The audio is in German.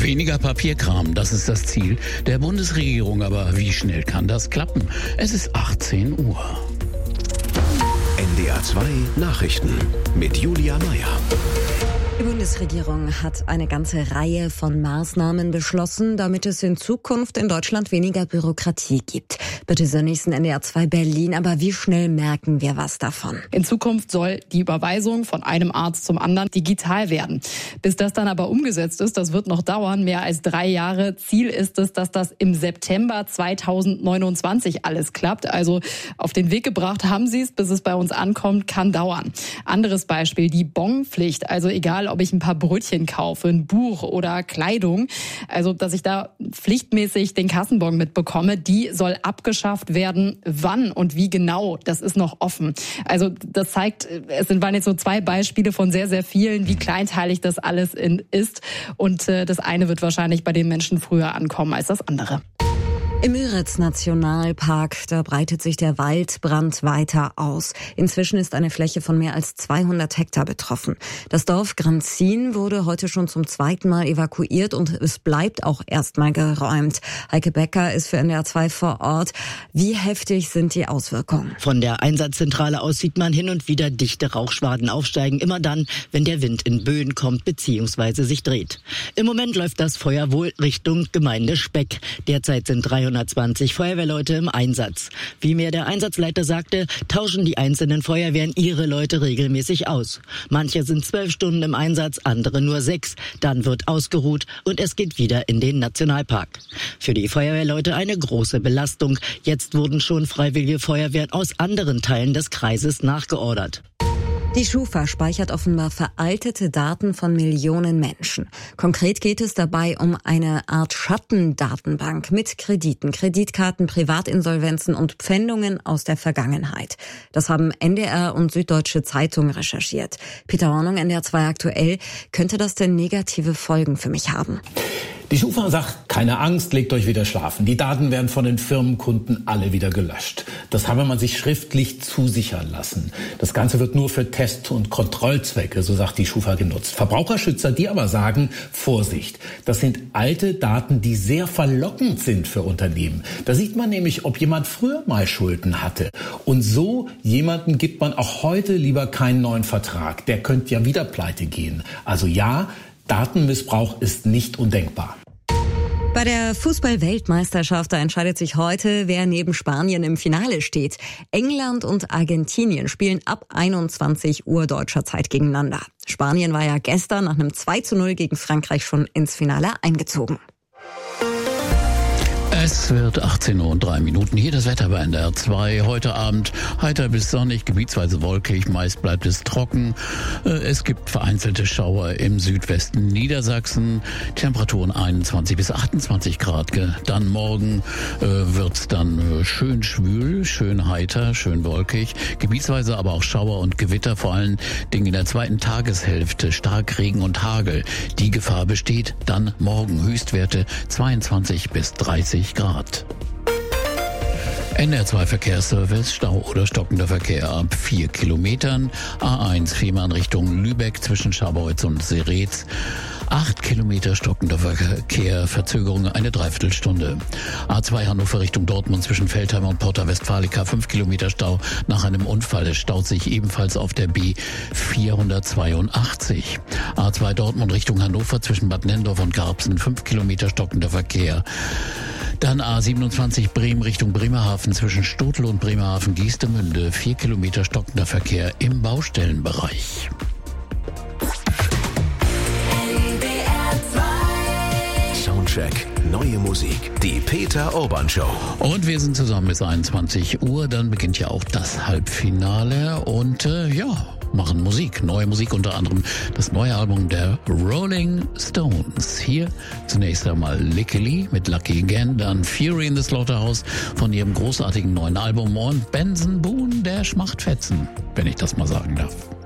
Weniger Papierkram, das ist das Ziel der Bundesregierung. Aber wie schnell kann das klappen? Es ist 18 Uhr. NDR 2 Nachrichten mit Julia Meyer. Die Bundesregierung hat eine ganze Reihe von Maßnahmen beschlossen, damit es in Zukunft in Deutschland weniger Bürokratie gibt. Bitte zur nächsten NDR 2 Berlin. Aber wie schnell merken wir was davon? In Zukunft soll die Überweisung von einem Arzt zum anderen digital werden. Bis das dann aber umgesetzt ist, das wird noch dauern, mehr als 3 Jahre. Ziel ist es, dass das im September 2029 alles klappt. Also auf den Weg gebracht haben sie es, bis es bei uns ankommt, kann dauern. Anderes Beispiel, die Bonpflicht. Also egal, ob ich ein paar Brötchen kaufe, ein Buch oder Kleidung, also dass ich da pflichtmäßig den Kassenbon mitbekomme, die soll abgeschafft werden. Wann und wie genau, das ist noch offen. Also das zeigt, waren jetzt so 2 Beispiele von sehr, sehr vielen, wie kleinteilig das alles ist. Und das eine wird wahrscheinlich bei den Menschen früher ankommen als das andere. Im Müritz-Nationalpark, da breitet sich der Waldbrand weiter aus. Inzwischen ist eine Fläche von mehr als 200 Hektar betroffen. Das Dorf Granzin wurde heute schon zum 2. Mal evakuiert und es bleibt auch erstmal geräumt. Heike Becker ist für NDR 2 vor Ort. Wie heftig sind die Auswirkungen? Von der Einsatzzentrale aus sieht man hin und wieder dichte Rauchschwaden aufsteigen, immer dann, wenn der Wind in Böen kommt bzw. sich dreht. Im Moment läuft das Feuer wohl Richtung Gemeinde Speck. Derzeit sind 320 Feuerwehrleute im Einsatz. Wie mir der Einsatzleiter sagte, tauschen die einzelnen Feuerwehren ihre Leute regelmäßig aus. Manche sind 12 Stunden im Einsatz, andere nur 6. Dann wird ausgeruht und es geht wieder in den Nationalpark. Für die Feuerwehrleute eine große Belastung. Jetzt wurden schon freiwillige Feuerwehren aus anderen Teilen des Kreises nachgeordert. Die Schufa speichert offenbar veraltete Daten von Millionen Menschen. Konkret geht es dabei um eine Art Schattendatenbank mit Krediten, Kreditkarten, Privatinsolvenzen und Pfändungen aus der Vergangenheit. Das haben NDR und Süddeutsche Zeitung recherchiert. Peter Hornung, NDR 2 aktuell. Könnte das denn negative Folgen für mich haben? Die Schufa sagt, keine Angst, legt euch wieder schlafen. Die Daten werden von den Firmenkunden alle wieder gelöscht. Das habe man sich schriftlich zusichern lassen. Das Ganze wird nur für Test- und Kontrollzwecke, so sagt die Schufa, genutzt. Verbraucherschützer, die aber sagen, Vorsicht, das sind alte Daten, die sehr verlockend sind für Unternehmen. Da sieht man nämlich, ob jemand früher mal Schulden hatte. Und so jemanden gibt man auch heute lieber keinen neuen Vertrag. Der könnte ja wieder pleite gehen. Also ja, Datenmissbrauch ist nicht undenkbar. Bei der Fußball-Weltmeisterschaft, da entscheidet sich heute, wer neben Spanien im Finale steht. England und Argentinien spielen ab 21 Uhr deutscher Zeit gegeneinander. Spanien war ja gestern nach einem 2:0 gegen Frankreich schon ins Finale eingezogen. Es wird 18 Uhr und 3 Minuten. Hier das Wetter bei NDR 2. Heute Abend heiter bis sonnig, gebietsweise wolkig, meist bleibt es trocken. Es gibt vereinzelte Schauer im Südwesten Niedersachsen. Temperaturen 21 bis 28 Grad. Dann morgen wird's dann schön schwül, schön heiter, schön wolkig. Gebietsweise aber auch Schauer und Gewitter, vor allen Dingen in der zweiten Tageshälfte. Starkregen und Hagel. Die Gefahr besteht dann morgen. Höchstwerte 22 bis 30 Grad. NDR 2 Verkehrsservice, Stau oder stockender Verkehr ab 4 Kilometern. A1 Fehmarn Richtung Lübeck zwischen Scharbeutz und Seretz. 8 Kilometer stockender Verkehr, Verzögerung eine Dreiviertelstunde. A2 Hannover Richtung Dortmund zwischen Feldheim und Porta Westfalica, 5 Kilometer Stau nach einem Unfall. Es staut sich ebenfalls auf der B482. A2 Dortmund Richtung Hannover zwischen Bad Nenndorf und Garbsen, 5 Kilometer stockender Verkehr. Dann A27 Bremen Richtung Bremerhaven zwischen Stotel und Bremerhaven-Giestemünde, 4 Kilometer stockender Verkehr im Baustellenbereich. Soundcheck, neue Musik, die Peter Urban Show. Und wir sind zusammen bis 21 Uhr, dann beginnt ja auch das Halbfinale und machen Musik, neue Musik, unter anderem das neue Album der Rolling Stones. Hier zunächst einmal Licky Lee mit Lucky Again, dann Fury in the Slaughterhouse von ihrem großartigen neuen Album und Benson Boone, der Schmachtfetzen, wenn ich das mal sagen darf.